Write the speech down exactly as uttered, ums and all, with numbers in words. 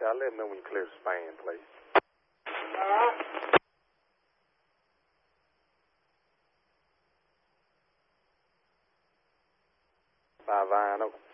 Okay, I'll let him know when you clear the span, please. Five Vino.